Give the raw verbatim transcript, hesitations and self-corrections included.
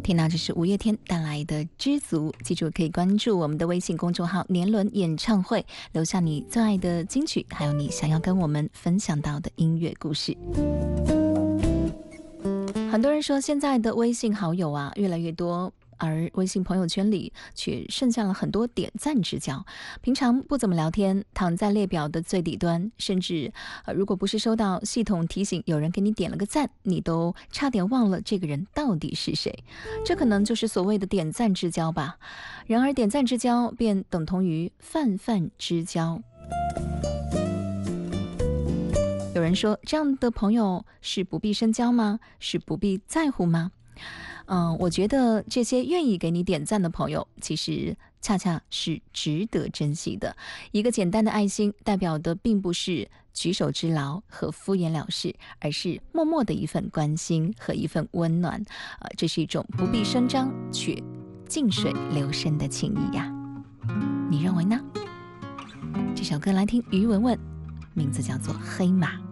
听到这是五月天带来的《知足》，记住可以关注我们的微信公众号年轮演唱会，留下你最爱的金曲，还有你想要跟我们分享到的音乐故事。很多人说现在的微信好友啊越来越多，而微信朋友圈里却剩下了很多点赞之交，平常不怎么聊天，躺在列表的最底端，甚至、呃、如果不是收到系统提醒有人给你点了个赞，你都差点忘了这个人到底是谁。这可能就是所谓的点赞之交吧。然而点赞之交便等同于泛泛之交。有人说，这样的朋友是不必深交吗？是不必在乎吗？嗯，我觉得这些愿意给你点赞的朋友，其实恰恰是值得珍惜的。一个简单的爱心，代表的并不是举手之劳和敷衍了事，而是默默的一份关心和一份温暖。呃，这是一种不必声张却静水流深的情谊呀。你认为呢？这首歌来听于文文，名字叫做《黑马》。